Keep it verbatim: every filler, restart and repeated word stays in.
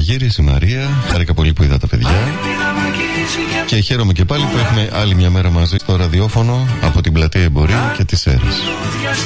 Αργύρης, η Μαρία. Χάρηκα πολύ που είδα τα παιδιά. Και χαίρομαι και πάλι που έχουμε άλλη μια μέρα μαζί στο ραδιόφωνο από την Πλατεία Εμπορίου και τις Σέρρες.